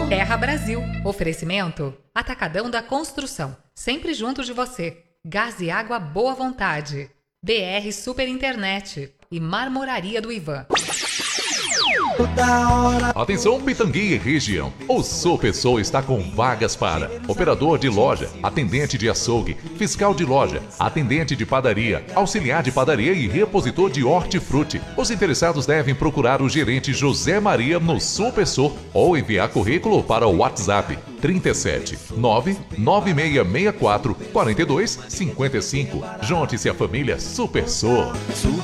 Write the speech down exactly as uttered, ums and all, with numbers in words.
Terra Brasil. Oferecimento Atacadão da Construção. Sempre junto de você. Gás e água boa vontade. B R Super Internet. E Marmoraria do Ivan. Atenção Pitangui e região. O Sopessoa está com vagas para operador de loja, atendente de açougue, fiscal de loja, atendente de padaria, auxiliar de padaria e repositor de hortifruti. Os interessados devem procurar o gerente José Maria no Sopessoa ou enviar currículo para o WhatsApp trinta e sete, nove nove seis seis quatro, quatro dois cinco cinco. Junte-se à família Sopessoa.